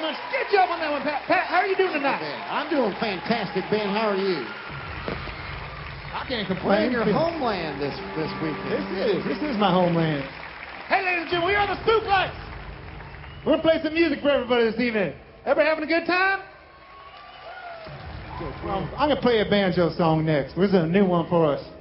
much. Good job on that one, Pat. Pat, how are you doing tonight? I'm doing fantastic, Ben. How are you? I can't Playing complain. your homeland this weekend. This is my homeland. Hey, ladies and gentlemen, we are the Spook Lights. We're going to play some music for everybody this evening. Everybody having a good time? I'm going to play a banjo song next. This is a new one for us.